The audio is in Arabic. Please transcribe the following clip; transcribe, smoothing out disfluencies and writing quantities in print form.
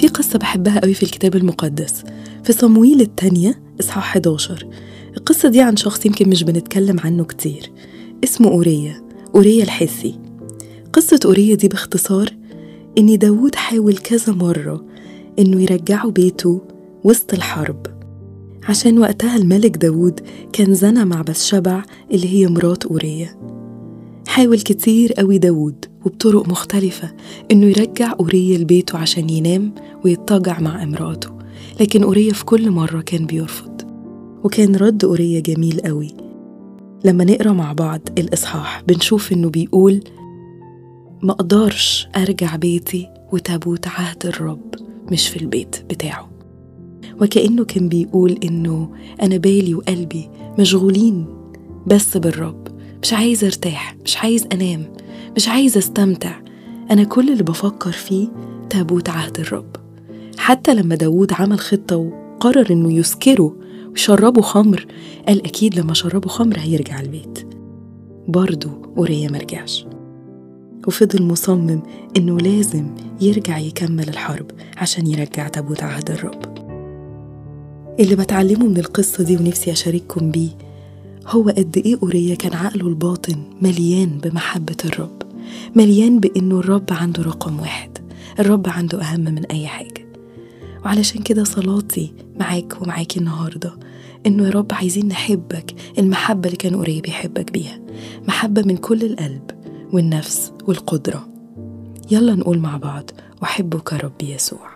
في قصة بحبها قوي في الكتاب المقدس في صموئيل الثانية إصحاح 11. القصة دي عن شخص يمكن مش بنتكلم عنه كتير، اسمه أوريا الحثي. قصة أوريا دي باختصار إن داود حاول كذا مرة إنه يرجعه بيته وسط الحرب، عشان وقتها الملك داود كان زنى مع بثشبع اللي هي مرات أوريا. حاول كتير قوي داود وبطرق مختلفة إنه يرجع أوريا لبيته عشان ينام ويتجع مع امراته، لكن أوريا في كل مرة كان بيرفض. وكان رد أوريا جميل قوي. لما نقرأ مع بعض الإصحاح بنشوف إنه بيقول: ما أقدرش أرجع بيتي وتابوت عهد الرب مش في البيت بتاعه. وكأنه كان بيقول إنه أنا بالي وقلبي مشغولين بس بالرب، مش عايز أرتاح، مش عايز أنام، مش عايز أستمتع. أنا كل اللي بفكر فيه تابوت عهد الرب. حتى لما داود عمل خطة وقرر إنه يسكره ويشربوا خمر، قال أكيد لما شربوا خمر هيرجع البيت. برضو أوريا مرجعش، وفضل مصمم إنه لازم يرجع يكمل الحرب عشان يرجع تابوت عهد الرب. اللي بتعلمه من القصة دي ونفسي أشارككم بيه هو قد إيه أوريا كان عقله الباطن مليان بمحبة الرب، مليان بإنه الرب عنده رقم 1، الرب عنده أهم من أي حاجة. وعلشان كده صلاتي معاك ومعاكي النهاردة إنه يا رب عايزين نحبك المحبة اللي كان أوريا بيحبك بيها، محبة من كل القلب والنفس والقدرة. يلا نقول مع بعض: أحبك ربي يسوع.